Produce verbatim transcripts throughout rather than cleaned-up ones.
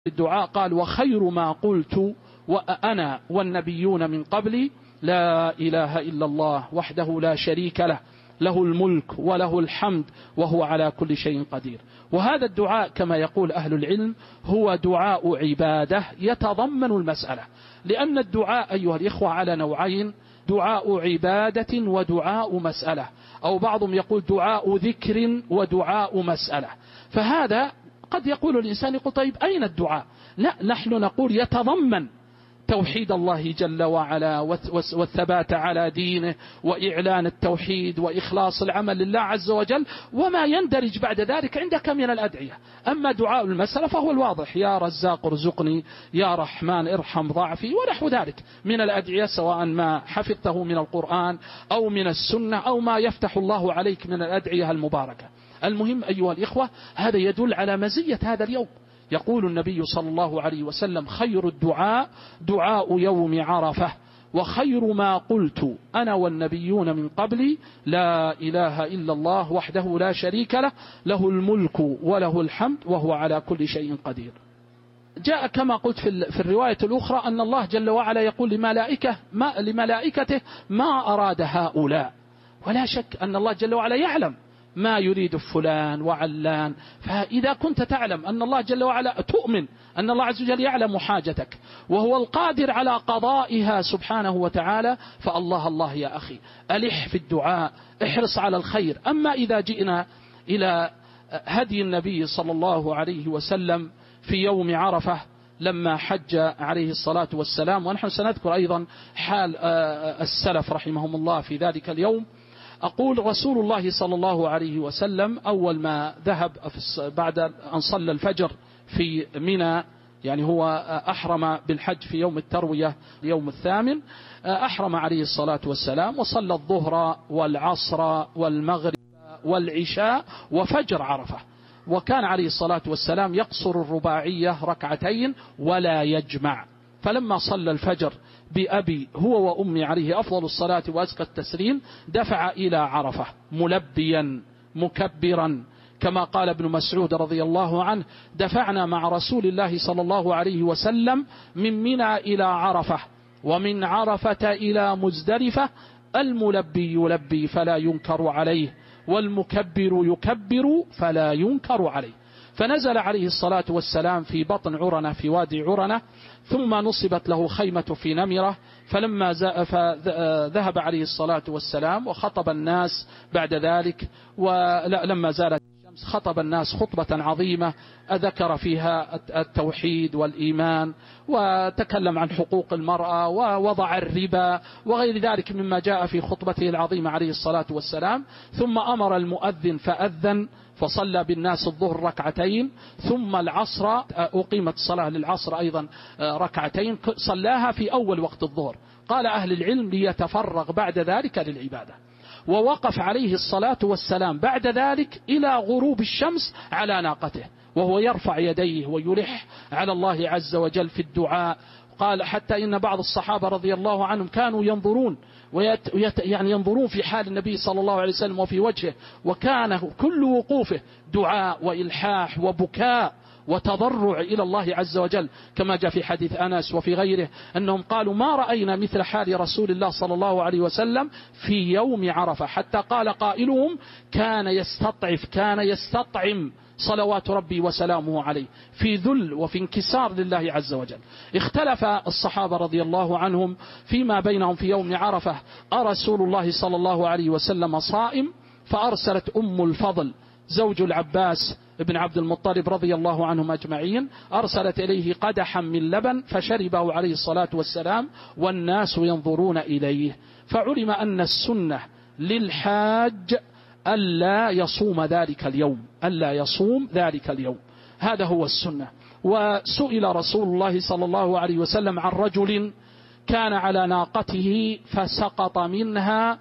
الدعاء قال: وخير ما قلت وأنا والنبيون من قبلي لا إله إلا الله وحده لا شريك له له الملك وله الحمد وهو على كل شيء قدير. وهذا الدعاء كما يقول أهل العلم هو دعاء عبادة يتضمن المسألة، لأن الدعاء أيها الإخوة على نوعين: دعاء عبادة ودعاء مسألة، أو بعضهم يقول دعاء ذكر ودعاء مسألة. فهذا قد يقول الإنسان يقول طيب أين الدعاء؟ لا، نحن نقول يتضمن توحيد الله جل وعلا والثبات على دينه وإعلان التوحيد وإخلاص العمل لله عز وجل وما يندرج بعد ذلك عندك من الأدعية. أما دعاء المسألة فهو الواضح: يا رزاق ارزقني، يا رحمن ارحم ضعفي، ونحو ذلك من الأدعية، سواء ما حفظته من القرآن أو من السنة أو ما يفتح الله عليك من الأدعية المباركة. المهم أيها الإخوة، هذا يدل على مزية هذا اليوم. يقول النبي صلى الله عليه وسلم: خير الدعاء دعاء يوم عرفة، وخير ما قلت أنا والنبيون من قبلي لا إله إلا الله وحده لا شريك له له الملك وله الحمد وهو على كل شيء قدير. جاء كما قلت في الرواية الأخرى أن الله جل وعلا يقول لملائكة ما لملائكته: ما أراد هؤلاء. ولا شك أن الله جل وعلا يعلم ما يريد فلان وعلان. فإذا كنت تعلم أن الله جل وعلا، تؤمن أن الله عز وجل يعلم حاجتك وهو القادر على قضائها سبحانه وتعالى، فالله الله يا أخي، ألح في الدعاء، احرص على الخير. أما إذا جئنا إلى هدي النبي صلى الله عليه وسلم في يوم عرفة لما حج عليه الصلاة والسلام، ونحن سنذكر أيضا حال السلف رحمهم الله في ذلك اليوم. أقول: رسول الله صلى الله عليه وسلم أول ما ذهب بعد أن صلى الفجر في منى، يعني هو أحرم بالحج في يوم التروية يوم الثامن، أحرم عليه الصلاة والسلام وصلى الظهر والعصر والمغرب والعشاء وفجر عرفة. وكان عليه الصلاة والسلام يقصر الرباعية ركعتين ولا يجمع. فلما صلى الفجر بأبي هو وأمي عليه أفضل الصلاة وأزكى التسليم دفع إلى عرفة ملبيا مكبرا، كما قال ابن مسعود رضي الله عنه: دفعنا مع رسول الله صلى الله عليه وسلم من منى إلى عرفة، ومن عرفة إلى مزدلفة، الملبي يلبي فلا ينكر عليه، والمكبر يكبر فلا ينكر عليه. فنزل عليه الصلاة والسلام في بطن عرنة في وادي عرنة، ثم نصبت له خيمة في نمرة. فلما ذهب عليه الصلاة والسلام وخطب الناس بعد ذلك، ولما زالت الشمس خطب الناس خطبة عظيمة أذكر فيها التوحيد والإيمان، وتكلم عن حقوق المرأة ووضع الربا وغير ذلك مما جاء في خطبته العظيمة عليه الصلاة والسلام. ثم أمر المؤذن فأذن فصلى بالناس الظهر ركعتين، ثم العصر أقيمت الصلاة للعصر أيضا ركعتين صلاها في أول وقت الظهر. قال أهل العلم: ليتفرغ بعد ذلك للعبادة. ووقف عليه الصلاة والسلام بعد ذلك إلى غروب الشمس على ناقته وهو يرفع يديه ويلح على الله عز وجل في الدعاء. قال: حتى إن بعض الصحابة رضي الله عنهم كانوا ينظرون ويت يعني ينظرون في حال النبي صلى الله عليه وسلم وفي وجهه، وكان كل وقوفه دعاء وإلحاح وبكاء وتضرع إلى الله عز وجل، كما جاء في حديث أنس وفي غيره أنهم قالوا: ما رأينا مثل حال رسول الله صلى الله عليه وسلم في يوم عرفة، حتى قال قائلهم: كان يستطعف كان يستطعم صلوات ربي وسلامه عليه في ذل وفي انكسار لله عز وجل. اختلف الصحابة رضي الله عنهم فيما بينهم في يوم عرفة: أرسول الله صلى الله عليه وسلم صائم؟ فأرسلت أم الفضل زوج العباس ابن عبد المطلب رضي الله عنهم أجمعين، أرسلت إليه قدحا من لبن فشربه عليه الصلاة والسلام والناس ينظرون إليه. فعلم أن السنة للحاج ألا يصوم ذلك اليوم ألا يصوم ذلك اليوم هذا هو السنة. وسئل رسول الله صلى الله عليه وسلم عن رجل كان على ناقته فسقط منها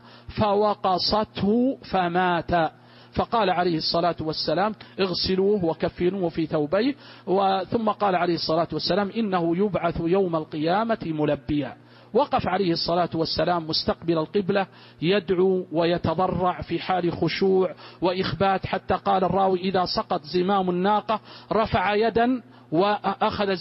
فوقصته فمات، فقال عليه الصلاة والسلام: اغسلوه وكفنوه في ثوبيه. ثم قال عليه الصلاة والسلام: إنه يبعث يوم القيامة ملبيا. وقف عليه الصلاة والسلام مستقبل القبلة يدعو ويتضرع في حال خشوع وإخبات، حتى قال الراوي: إذا سقط زمام الناقة رفع يدا وأخذ